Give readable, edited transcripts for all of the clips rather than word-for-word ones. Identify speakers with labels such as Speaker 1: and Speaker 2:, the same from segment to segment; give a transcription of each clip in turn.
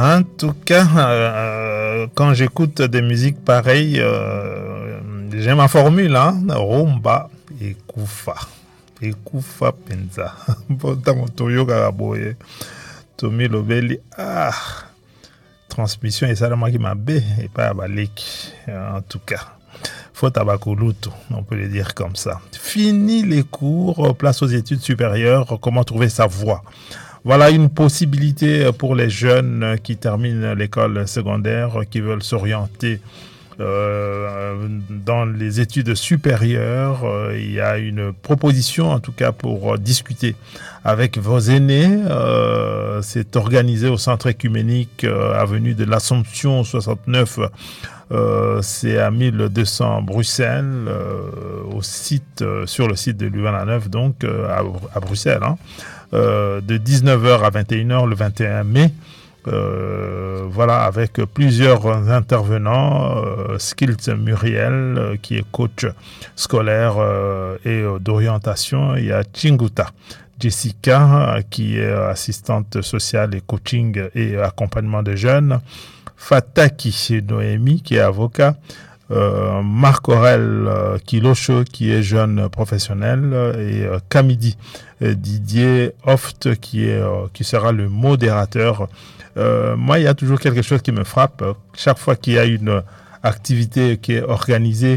Speaker 1: En tout cas, quand j'écoute des musiques pareilles, j'ai ma formule, hein, rumba et kufa. Et kufa penza. Pourtant, Toyo Karaboye, Tomi Lobeli, transmission et ça, moi qui m'a bé, et pas à Balek, en tout cas. Faut tabakoluto, on peut le dire comme ça. Fini les cours, place aux études supérieures, comment trouver sa voie. Voilà une possibilité pour les jeunes qui terminent l'école secondaire, qui veulent s'orienter dans les études supérieures. Il y a une proposition, en tout cas, pour discuter avec vos aînés. C'est organisé au centre écuménique avenue de l'Assomption 69. C'est à 1200 Bruxelles, sur le site de l'UVA9, donc à Bruxelles, hein, de 19h à 21h le 21 mai. Voilà, avec plusieurs intervenants. Skills Muriel, qui est coach scolaire et d'orientation. Il y a Chinguta Jessica, qui est assistante sociale et coaching et accompagnement de jeunes. Fataki Noémie, qui est avocat. Marc Aurel Kilosho, qui est jeune professionnel, et Kamidi Didier Hoft, qui sera le modérateur. Moi, il y a toujours quelque chose qui me frappe. Chaque fois qu'il y a une activité qui est organisée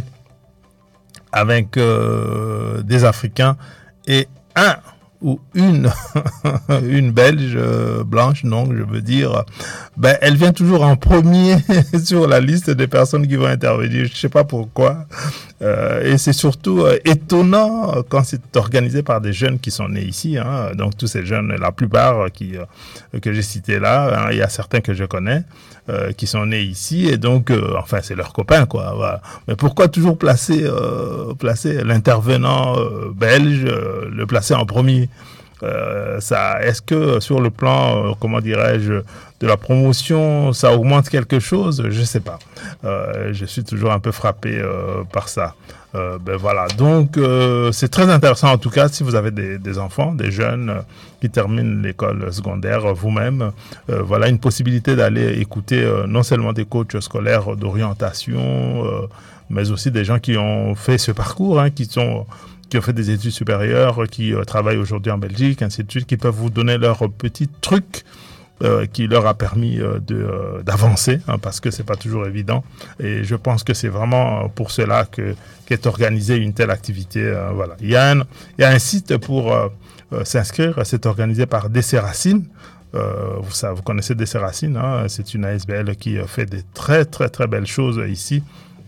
Speaker 1: avec des Africains et un ou une une Belge blanche, non, je veux dire, elle vient toujours en premier sur la liste des personnes qui vont intervenir. Je sais pas pourquoi. Et c'est surtout étonnant quand c'est organisé par des jeunes qui sont nés ici, hein. Donc tous ces jeunes, la plupart que j'ai cités là, hein, il y a certains que je connais qui sont nés ici, et donc enfin c'est leurs copains, quoi. Voilà. Mais pourquoi toujours placer l'intervenant belge, le placer en premier? Est-ce que sur le plan, comment dirais-je, de la promotion, ça augmente quelque chose? Je sais pas. Je suis toujours un peu frappé par ça. Voilà. Donc c'est très intéressant, en tout cas, si vous avez des enfants, des jeunes qui terminent l'école secondaire vous-même. Voilà une possibilité d'aller écouter non seulement des coachs scolaires d'orientation, mais aussi des gens qui ont fait ce parcours, hein, qui ont fait des études supérieures, qui travaillent aujourd'hui en Belgique, ainsi de suite, qui peuvent vous donner leurs petits trucs qui leur a permis d'avancer, hein, parce que c'est pas toujours évident. Et je pense que c'est vraiment pour cela qu'est organisée une telle activité. Voilà. Il y a un site pour s'inscrire. C'est organisé par DC Racine. Vous connaissez DC Racine, hein, c'est une ASBL qui fait des très très très belles choses ici.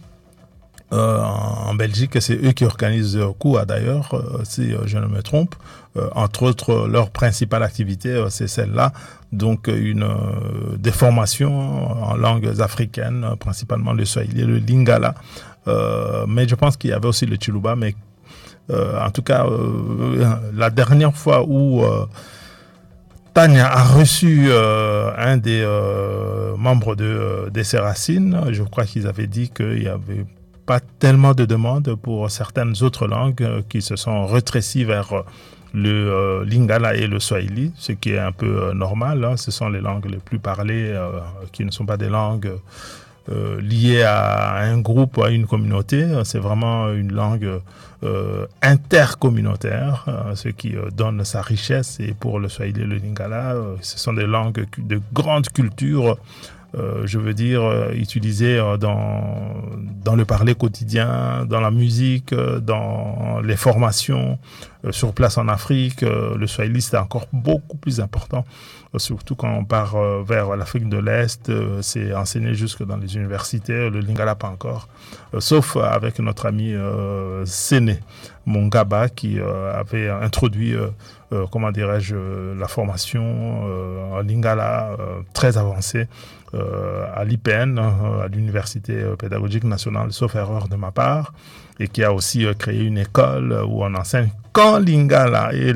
Speaker 1: En Belgique, c'est eux qui organisent KUA d'ailleurs, si je ne me trompe. Entre autres, leur principale activité, c'est celle-là. Donc, des formations en langues africaines, principalement le Swahili et le Lingala. Mais je pense qu'il y avait aussi le Chiluba. Mais en tout cas, la dernière fois où Tania a reçu un des membres des Racines, je crois qu'ils avaient dit qu'il y avait pas tellement de demandes pour certaines autres langues qui se sont rétrécies vers le Lingala et le Swahili, ce qui est un peu normal, hein. Ce sont les langues les plus parlées qui ne sont pas des langues liées à un groupe ou à une communauté. C'est vraiment une langue intercommunautaire, ce qui donne sa richesse. Et pour le Swahili et le Lingala, ce sont des langues de grande culture, je veux dire, utilisé dans le parler quotidien, dans la musique, dans les formations sur place en Afrique. Le Swahili, c'est encore beaucoup plus important, surtout quand on part vers l'Afrique de l'Est. C'est enseigné jusque dans les universités. Le Lingala, pas encore. Sauf avec notre ami Séné Mongaba, qui avait introduit, comment dirais-je, la formation en Lingala très avancée à l'IPN, à l'Université pédagogique nationale, sauf erreur de ma part, et qui a aussi créé une école où on enseigne qu'en Lingala, et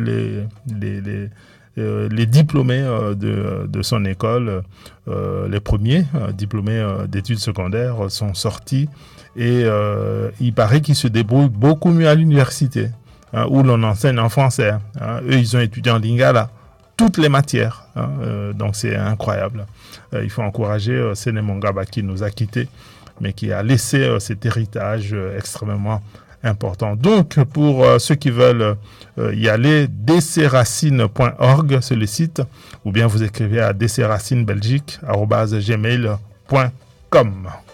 Speaker 1: les diplômés de son école, les premiers diplômés d'études secondaires sont sortis, et il paraît qu'ils se débrouillent beaucoup mieux à l'université, hein, où l'on enseigne en français. Hein. Eux, ils ont étudié en Lingala. toutes les matières. Donc c'est incroyable. Il faut encourager Séné Mongaba qui nous a quittés, mais qui a laissé cet héritage extrêmement important. Donc, pour ceux qui veulent y aller, dcracine.org, c'est le site, ou bien vous écrivez à dcracinebelgique@gmail.com.